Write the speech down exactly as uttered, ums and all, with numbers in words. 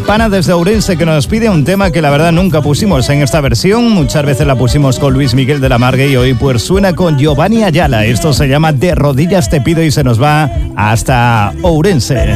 Pana desde Ourense, que nos pide un tema que la verdad nunca pusimos en esta versión. Muchas veces la pusimos con Luis Miguel de la Margue y hoy pues suena con Giovanni Ayala. Esto se llama De rodillas te pido y se nos va hasta Ourense.